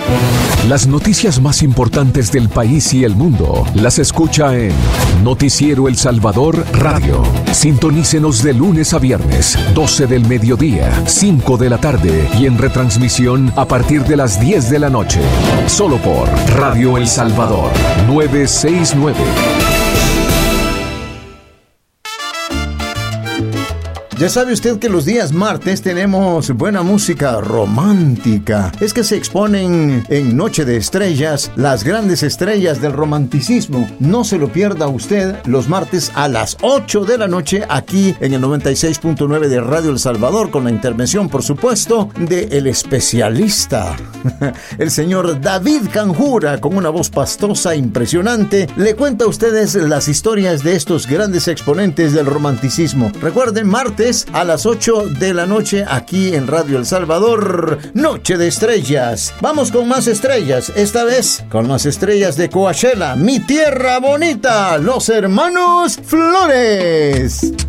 Las noticias más importantes del país y el mundo las escucha en Noticiero El Salvador Radio. Sintonícenos de lunes a viernes, 12 del mediodía, 5 de la tarde y en retransmisión a partir de las 10 de la noche. Solo por Radio El Salvador 969. Ya sabe usted que los días martes tenemos buena música romántica. Es que se exponen en Noche de Estrellas las grandes estrellas del romanticismo. No se lo pierda usted los martes a las 8 de la noche aquí en el 96.9 de Radio El Salvador, con la intervención, por supuesto, de el especialista, el señor David Canjura, con una voz pastosa impresionante. Le cuenta a ustedes las historias de estos grandes exponentes del romanticismo. Recuerden, martes a las 8 de la noche aquí en Radio El Salvador, Noche de Estrellas. Vamos con más estrellas, esta vez con las estrellas de Coachella, mi tierra bonita, los hermanos Flores.